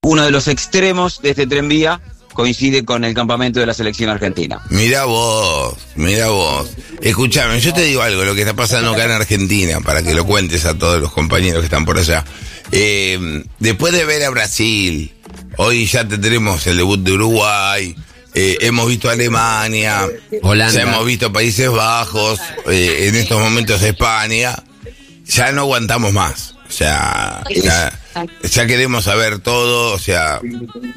uno de los extremos de este tranvía coincide con el campamento de la selección argentina. Mirá vos. Escuchame, yo te digo algo, lo que está pasando acá en Argentina, para que lo cuentes a todos los compañeros que están por allá. Después de ver a Brasil, hoy ya tenemos el debut de Uruguay, hemos visto a Alemania, Holanda. ya hemos visto Países Bajos, en estos momentos España, ya no aguantamos más. O sea, ya queremos saber todo, o sea...